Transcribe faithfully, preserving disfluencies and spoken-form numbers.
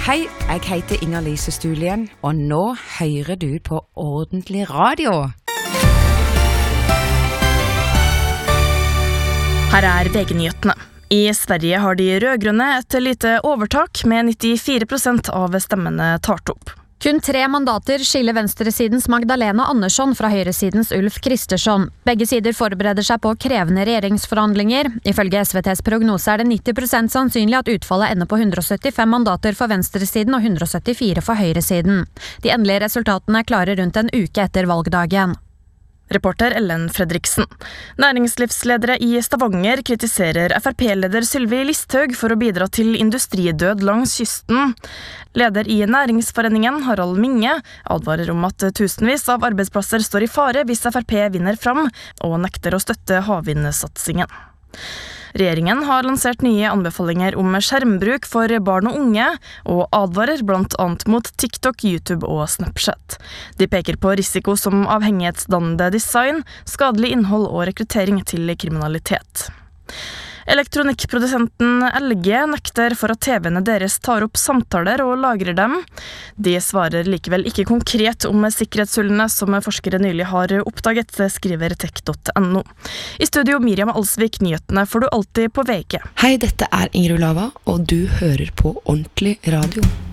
Hei, jeg heter Inger-Lise Stulien, og nå hører du på Ordentlig Radio. Her er V G-nyhetene. I Sverige har de rødgrønne et lite overtak med nittifire prosent av stemmene tart opp. Kun tre mandater skiller venstresidens Magdalena Andersson fra høyresidens Ulf Kristersson. Begge sider forbereder seg på krevende regjeringsforhandlinger. Ifølge S V T's prognose er det nitti prosent sannsynlig at utfallet ender på hundre og syttifem mandater for venstresiden og hundre og syttifire for høyresiden. De endelige resultatene er klare rundt en uke etter valgdagen. Reporter Ellen Fredriksen. Næringslivsledere i Stavanger kritiserer F R P-leder Sylvi Listhaug for å bidra til industridød langs kysten. Leder i Næringsforeningen, Harald Minge, advarer om at tusenvis av arbeidsplasser står i fare hvis F R P vinner fram, og nekter å støtte havvindsatsingen. Regjeringen har lansert nye anbefalinger om skjermbruk for barn og unge, og advarer blant annet mot TikTok, YouTube og Snapchat. De peker på risiko som avhengighetsdannende design, skadelig innhold og rekruttering til kriminalitet. Elektronikkprodusenten L G nekter for at T V-ene deres tar opp samtaler og lagrer dem. De svarer likevel ikke konkret om sikkerhetshullene som forskere nylig har oppdaget, skriver tech punktum no. I studio Miriam Alsvik, nyhetene får du alltid på V G. Hei, dette er Ingrid Lava, og du hører på Ordentlig Radio.